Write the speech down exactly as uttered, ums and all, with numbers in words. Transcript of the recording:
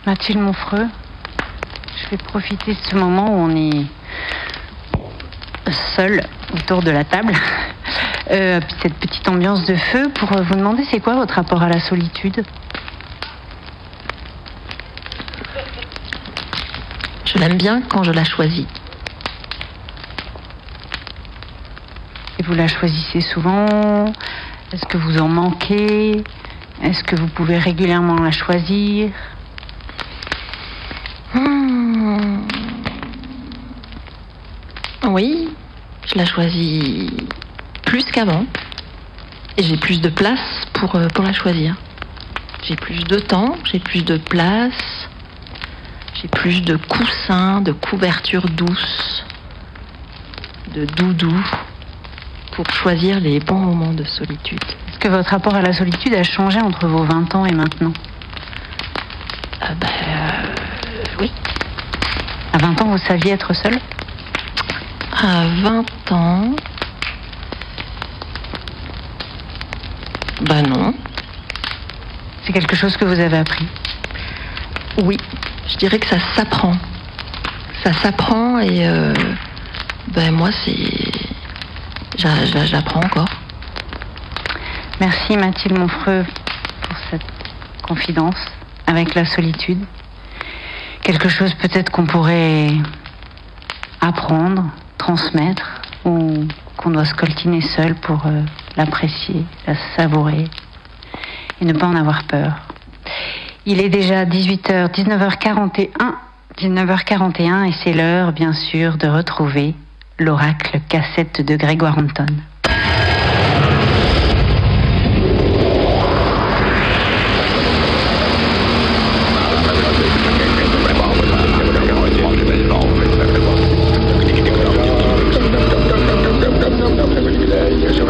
Mathilde Monfreux, je vais profiter de ce moment où on est seul autour de la table, euh, cette petite ambiance de feu, pour vous demander c'est quoi votre rapport à la solitude ? Je l'aime bien quand je la choisis. Et vous la choisissez souvent ? Est-ce que vous en manquez ? Est-ce que vous pouvez régulièrement la choisir ? Hmm. Oui, je la choisis plus qu'avant. Et j'ai plus de place pour, euh, pour la choisir. J'ai plus de temps, j'ai plus de place, j'ai plus de coussins, de couvertures douces, de doudou pour choisir les bons moments de solitude. Est-ce que votre rapport à la solitude a changé entre vos vingt ans et maintenant ? euh, ben, euh, Oui. À vingt ans, vous saviez être seule ? À vingt ans... Ben non. C'est quelque chose que vous avez appris ? Oui, je dirais que ça s'apprend. Ça s'apprend et euh, ben moi c'est... J'a, j'a, j'apprends encore. Merci Mathilde Monfreux pour cette confidence avec la solitude. Quelque chose peut-être qu'on pourrait apprendre, transmettre, ou qu'on doit scoltiner seul pour euh, l'apprécier, la savourer et ne pas en avoir peur. Il est déjà dix-huit heures, dix-neuf heures quarante et un, dix-neuf heures quarante et un et c'est l'heure bien sûr de retrouver l'oracle cassette de Grégoire Anton.